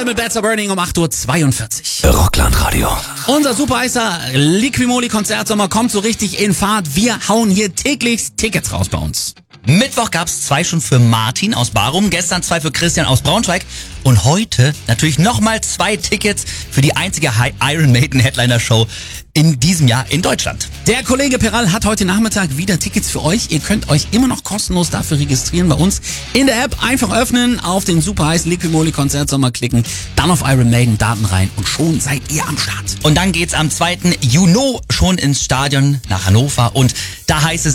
Roll mit Bats Are Burning um 8:42 Uhr. Rockland-Radio. Unser super heißer Liquimoli-Konzertsommer kommt so richtig in Fahrt. Wir hauen hier täglich Tickets raus bei uns. Mittwoch gab's 2 schon für Martin aus Barum, gestern 2 für Christian aus Braunschweig und heute natürlich nochmal 2 Tickets für die einzige Iron Maiden Headliner Show in diesem Jahr in Deutschland. Der Kollege Peral hat heute Nachmittag wieder Tickets für euch. Ihr könnt euch immer noch kostenlos dafür registrieren bei uns in der App. Einfach öffnen, auf den super heißen Liquimoli Konzertsommer klicken, dann auf Iron Maiden Daten rein und schon seid ihr am Start. Und dann geht's am 2. Juni schon ins Stadion nach Hannover und da heißt es